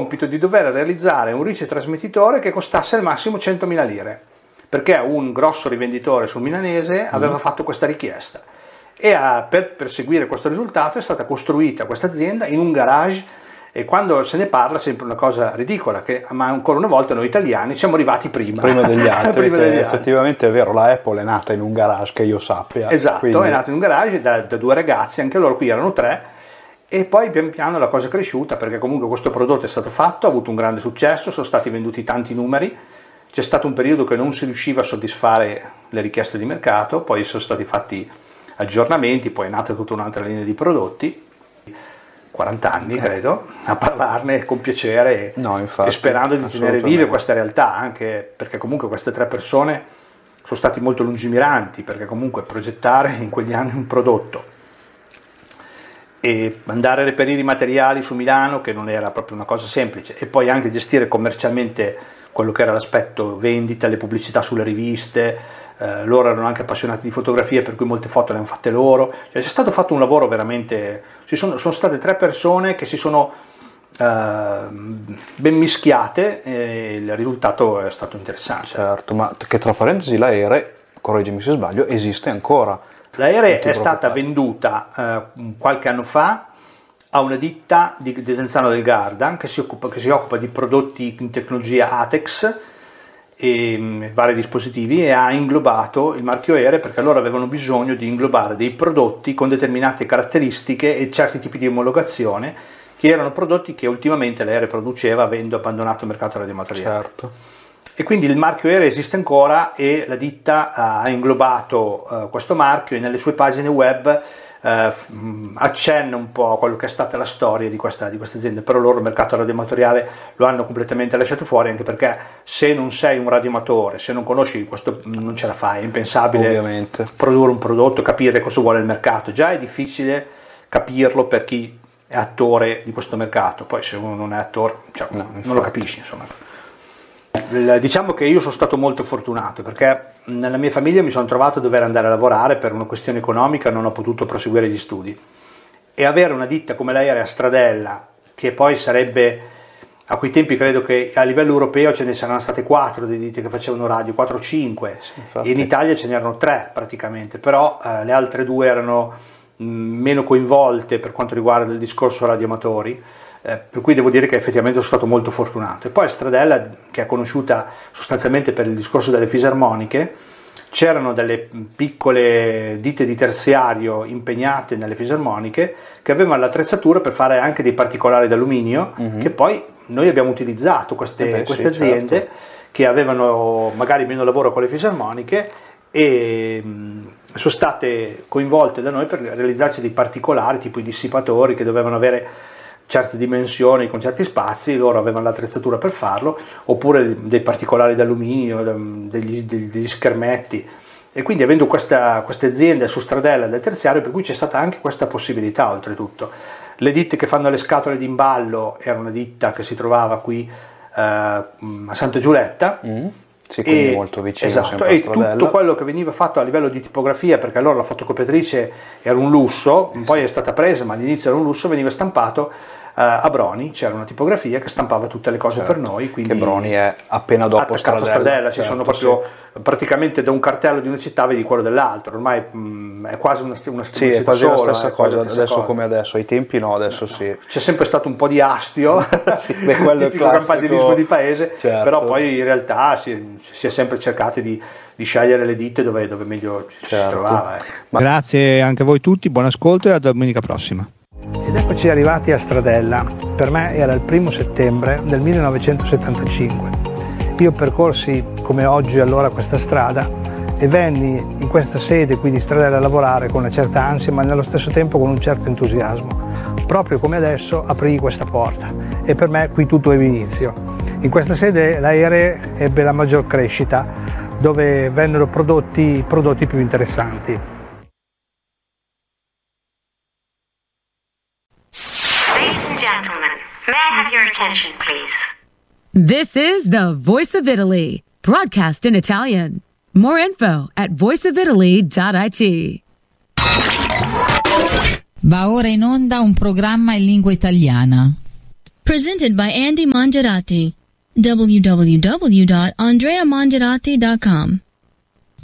compito di dover realizzare un ricetrasmettitore che costasse al massimo 100.000 lire, perché un grosso rivenditore sul milanese aveva fatto questa richiesta. E per perseguire questo risultato è stata costruita questa azienda in un garage, e quando se ne parla è sempre una cosa ridicola, ma ancora una volta noi italiani siamo arrivati prima degli altri. Prima degli altri. Effettivamente è vero, la Apple è nata in un garage, che io sappia. Esatto, quindi... è nata in un garage da due ragazzi, anche loro qui erano 3, e poi pian piano la cosa è cresciuta, perché comunque questo prodotto è stato fatto, ha avuto un grande successo, sono stati venduti tanti numeri, c'è stato un periodo che non si riusciva a soddisfare le richieste di mercato, poi sono stati fatti aggiornamenti, poi è nata tutta un'altra linea di prodotti. 40 anni credo a parlarne con piacere, infatti, e sperando di tenere vive questa realtà, anche perché comunque queste 3 persone sono stati molto lungimiranti, perché comunque progettare in quegli anni un prodotto e andare a reperire i materiali su Milano, che non era proprio una cosa semplice, e poi anche gestire commercialmente quello che era l'aspetto vendita, le pubblicità sulle riviste. Loro erano anche appassionati di fotografia, per cui molte foto le hanno fatte loro, c'è stato fatto un lavoro veramente, sono state 3 persone che si sono ben mischiate, e il risultato è stato interessante. Certo, ma che tra parentesi l'Aere, correggimi se sbaglio, esiste ancora. L'Aere è stata venduta qualche anno fa a una ditta di Desenzano del Garda che si occupa di prodotti in tecnologia ATEX e vari dispositivi, e ha inglobato il marchio Aere perché loro avevano bisogno di inglobare dei prodotti con determinate caratteristiche e certi tipi di omologazione, che erano prodotti che ultimamente l'Aere produceva avendo abbandonato il mercato radioamatoriale. Certo. E quindi il marchio Aere esiste ancora, e la ditta ha inglobato questo marchio, e nelle sue pagine web accenna un po' a quello che è stata la storia di questa azienda, però loro il mercato radioamatoriale lo hanno completamente lasciato fuori, anche perché se non sei un radioamatore, se non conosci questo, non ce la fai, è impensabile. Ovviamente. Produrre un prodotto, capire cosa vuole il mercato, già è difficile capirlo per chi è attore di questo mercato, poi se uno non è attore, non lo capisci, insomma. Diciamo che io sono stato molto fortunato, perché nella mia famiglia mi sono trovato a dover andare a lavorare per una questione economica, non ho potuto proseguire gli studi, e avere una ditta come l'Aere a Stradella, che poi sarebbe, a quei tempi credo che a livello europeo ce ne saranno state 4 di ditte che facevano radio, 4 o 5, e in Italia ce n'erano 3 praticamente, però le altre 2 erano meno coinvolte per quanto riguarda il discorso radioamatori. Per cui devo dire che effettivamente sono stato molto fortunato. E poi a Stradella, che è conosciuta sostanzialmente per il discorso delle fisarmoniche, c'erano delle piccole ditte di terziario impegnate nelle fisarmoniche che avevano l'attrezzatura per fare anche dei particolari d'alluminio, che poi noi abbiamo utilizzato queste aziende, certo, che avevano magari meno lavoro con le fisarmoniche, e sono state coinvolte da noi per realizzarci dei particolari, tipo i dissipatori che dovevano avere certe dimensioni con certi spazi, loro avevano l'attrezzatura per farlo, oppure dei particolari d'alluminio, degli schermetti, e quindi avendo queste aziende su Stradella del terziario, per cui c'è stata anche questa possibilità. Oltretutto le ditte che fanno le scatole d'imballo era una ditta che si trovava qui a Santa Giulietta, sì, quindi molto vicino, esatto, e tutto quello che veniva fatto a livello di tipografia, perché allora la fotocopiatrice era un lusso, poi è stata presa, ma all'inizio era un lusso, veniva stampato a Broni, c'era una tipografia che stampava tutte le cose, certo, per noi, quindi che Broni è appena dopo Stradella, certo, sono proprio praticamente da un cartello di una città vedi quello dell'altro, ormai è quasi una sì, è quasi sola, la stessa cosa, adesso come adesso, ai tempi no, adesso sì. C'è sempre stato un po' di astio, sì, quello tipico campanilismo di paese, certo, però poi in realtà si è sempre cercati di scegliere le ditte dove meglio ci si trovava. Grazie anche a voi tutti, buon ascolto e a domenica prossima. Ed eccoci arrivati a Stradella. Per me era il 1° settembre del 1975. Io percorsi come oggi allora questa strada e venni in questa sede qui di Stradella a lavorare con una certa ansia, ma nello stesso tempo con un certo entusiasmo. Proprio come adesso aprii questa porta e per me qui tutto ebbe inizio. In questa sede l'Aere ebbe la maggior crescita, dove vennero prodotti più interessanti. May I have your attention, please? This is the Voice of Italy, broadcast in Italian. More info at voiceofitaly.it. Va ora in onda un programma in lingua italiana. Presented by Andy Mangiarati. www.andreamangiarati.com